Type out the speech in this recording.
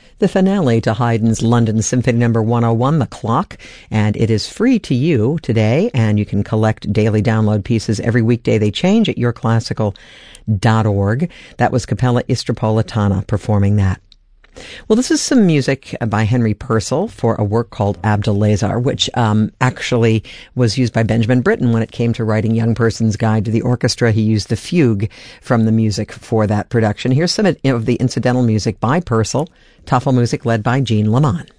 the finale to Haydn's London Symphony No. 101, The Clock, and it is free to you today, and you can collect daily download pieces every weekday. They change at yourclassical.org. That was Capella Istropolitana performing that. Well, this is some music by Henry Purcell for a work called Abdulazar, which actually was used by Benjamin Britten when it came to writing Young Person's Guide to the Orchestra. He used the fugue from the music for that production. Here's some of the incidental music by Purcell, Tafelmusik led by Jean Lamont.